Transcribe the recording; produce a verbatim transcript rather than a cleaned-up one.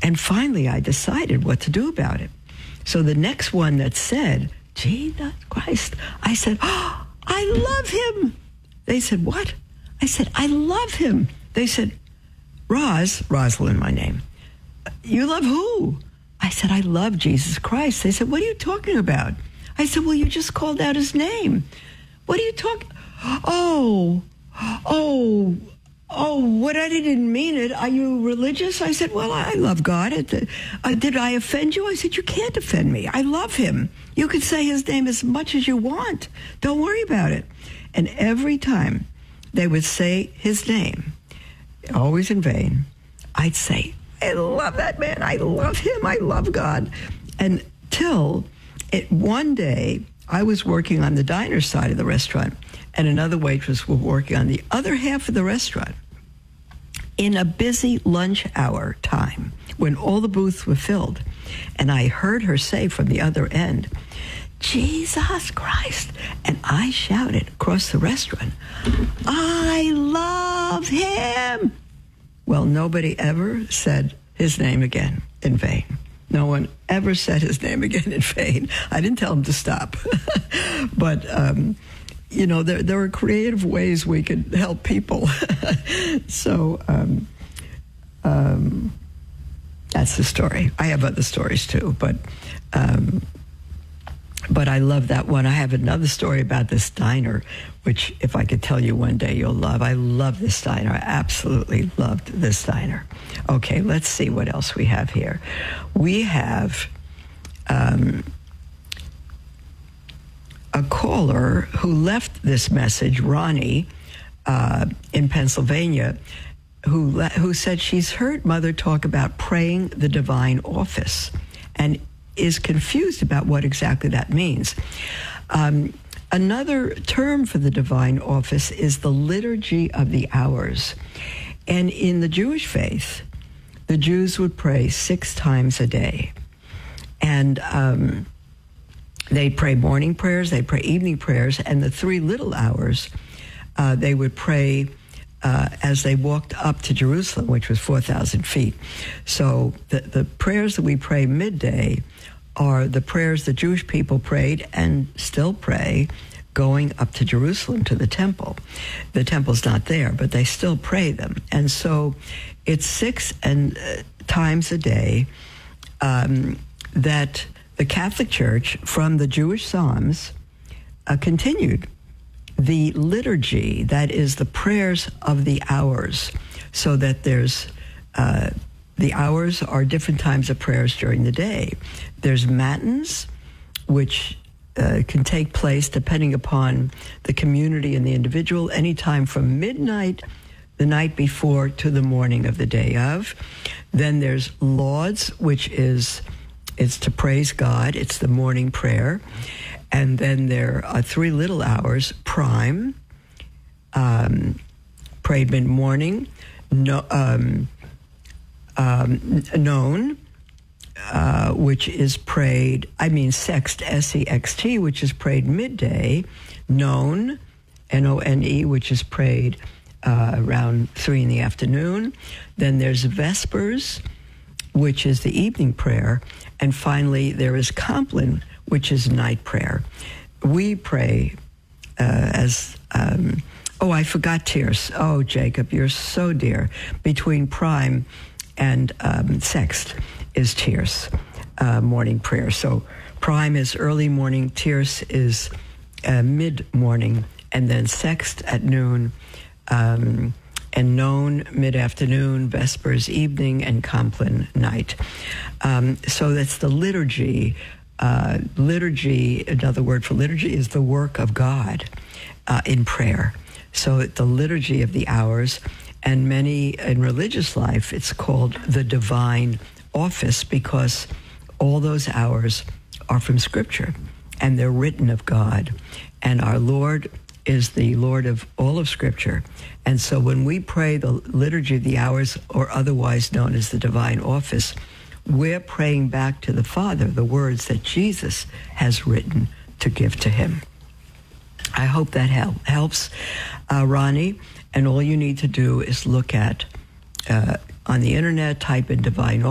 And finally, I decided what to do about it. So the next one that said, Jesus Christ, I said, oh, I love him. They said, what? I said, I love him. They said, Roz, Rosalind, my name, you love who? I said, I love Jesus Christ. They said, what are you talking about? I said, well, you just called out his name. What are you talking? Oh, oh, oh, what I didn't mean it. Are you religious? I said, well, I love God. It, uh, did I offend you? I said, you can't offend me. I love him. You can say his name as much as you want. Don't worry about it. And every time they would say his name, always in vain, I'd say, I love that man. I love him. I love God. Until it, one day, I was working on the diner side of the restaurant, and another waitress was working on the other half of the restaurant. In a busy lunch hour time, when all the booths were filled, and I heard her say from the other end, Jesus Christ. And I shouted across the restaurant, I love him. Well, nobody ever said his name again in vain. No one ever said his name again in vain. I didn't tell him to stop. But, um, you know, there there are creative ways we could help people. So um, um, that's the story. I have other stories, too, but... Um, But I love that one. I have another story about this diner, which if I could tell you one day, you'll love. I love this diner. I absolutely loved this diner. Okay, let's see what else we have here. We have um, a caller who left this message, Ronnie, uh, in Pennsylvania, who le- who said she's heard Mother talk about praying the divine office, and is confused about what exactly that means. Um, another term for the divine office is the liturgy of the hours. And in the Jewish faith, the Jews would pray six times a day. And um, they pray morning prayers, they pray evening prayers, and the three little hours, uh, they would pray Uh, as they walked up to Jerusalem, which was four thousand feet. So the, the prayers that we pray midday are the prayers the Jewish people prayed and still pray going up to Jerusalem to the temple. The temple's not there, but they still pray them. And so it's six and uh, times a day um, that the Catholic Church, from the Jewish Psalms, uh, continued the liturgy, that is the prayers of the hours, so that there's, uh, the hours are different times of prayers during the day. There's matins, which uh, can take place depending upon the community and the individual, anytime from midnight the night before to the morning of the day of. Then there's lauds, which is, it's to praise God. It's the morning prayer. And then there are three little hours, prime, um, prayed mid-morning, no, um, um, known, uh, which is prayed, I mean sext, S E X T, which is prayed midday, known, N O N E, which is prayed uh, around three in the afternoon. Then there's vespers, which is the evening prayer. And finally, there is Compline, which is night prayer. We pray uh, as, um, oh, I forgot Tierce. Oh, Jacob, you're so dear. Between prime and um, sext is Tierce, uh, morning prayer. So prime is early morning, Tierce is uh, mid-morning, and then sext at noon, um, and known mid-afternoon, vespers evening, and Compline night. Um, so that's the liturgy. Uh, liturgy, another word for liturgy, is the work of God uh, in prayer. So the liturgy of the hours, and many in religious life, it's called the divine office, because all those hours are from Scripture, and they're written of God. And our Lord is the Lord of all of Scripture. And so when we pray the liturgy of the hours, or otherwise known as the divine office, we're praying back to the Father the words that Jesus has written to give to him. I hope that help, helps, uh, Ronnie. And all you need to do is look at, uh, on the internet, type in divine